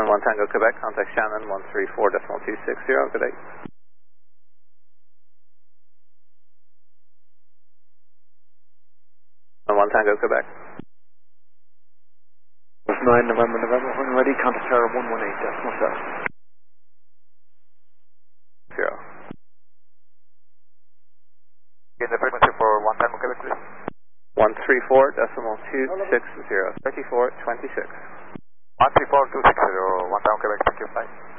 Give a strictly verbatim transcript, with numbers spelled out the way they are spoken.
one Tango Quebec, contact Shannon one three four decimal two six zero, good day. one Tango Quebec. nine November, November, when ready, contact Tower one one eight decimal seven. Zero. Get the frequency for one Tango Quebec, please. one three four decimal two six zero, thirty-four twenty-six. one three four two six zero, one Tango Quebec, thank you, bye.